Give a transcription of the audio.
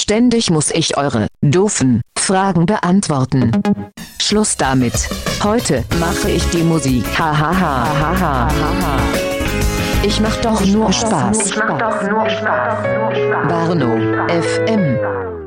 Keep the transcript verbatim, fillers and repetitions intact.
Ständig muss ich eure doofen Fragen beantworten. Schluss damit. Heute mache ich die Musik. Ha ha ha ha ha ha. Ich mach doch nur Spaß. Ich mach doch nur Spaß. Barno F M.